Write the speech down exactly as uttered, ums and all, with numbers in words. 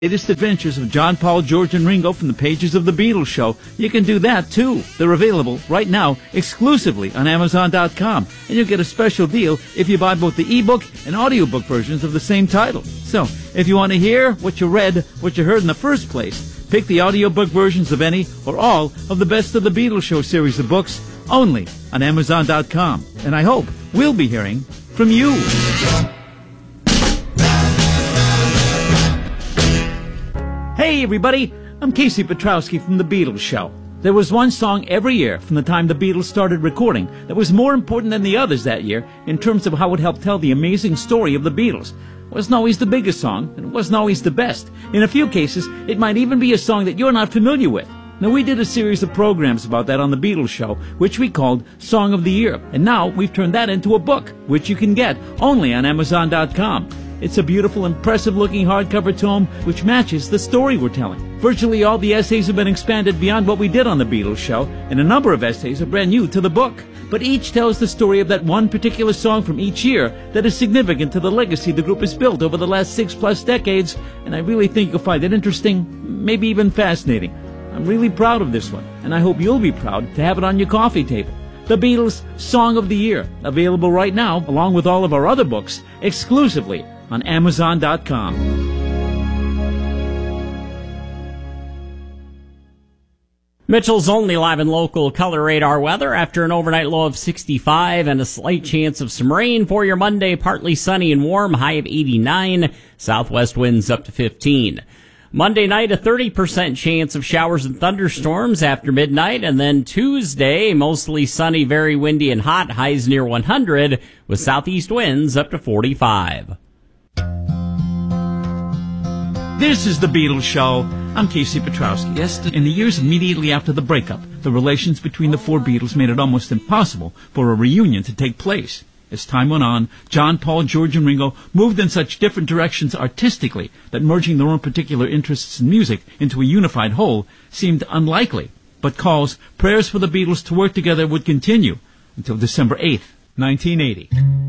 Latest adventures of John, Paul, George, and Ringo from the pages of The Beatles Show. You can do that, too. They're available right now exclusively on Amazon dot com. And you'll get a special deal if you buy both the ebook and audiobook versions of the same title. So, if you want to hear what you read, what you heard in the first place, pick the audiobook versions of any or all of the Best of the Beatles Show series of books only on Amazon dot com. And I hope we'll be hearing from you. Hey everybody, I'm Casey Petrowski from The Beatles Show. There was one song every year from the time the Beatles started recording that was more important than the others that year in terms of how it helped tell the amazing story of the Beatles. It wasn't always the biggest song, and it wasn't always the best. In a few cases, it might even be a song that you're not familiar with. Now, we did a series of programs about that on The Beatles Show, which we called Song of the Year, and now we've turned that into a book, which you can get only on Amazon dot com. It's a beautiful, impressive-looking hardcover tome which matches the story we're telling. Virtually all the essays have been expanded beyond what we did on The Beatles Show, and a number of essays are brand new to the book. But each tells the story of that one particular song from each year that is significant to the legacy the group has built over the last six-plus decades, and I really think you'll find it interesting, maybe even fascinating. I'm really proud of this one, and I hope you'll be proud to have it on your coffee table. The Beatles Song of the Year, available right now, along with all of our other books, exclusively on Amazon dot com. Mitchell's only live and local color radar weather after an overnight low of sixty-five and a slight chance of some rain for your Monday. Partly sunny and warm, high of eighty-nine. Southwest winds up to fifteen. Monday night, a thirty percent chance of showers and thunderstorms after midnight. And then Tuesday, mostly sunny, very windy and hot, highs near one hundred, with southeast winds up to forty-five. This is The Beatles Show. I'm Casey Petrowski. Yes, in the years immediately after the breakup, the relations between the four Beatles made it almost impossible for a reunion to take place. As time went on, John, Paul, George, and Ringo moved in such different directions artistically that merging their own particular interests in music into a unified whole seemed unlikely. But calls, prayers for the Beatles to work together would continue until December eighth, nineteen eighty.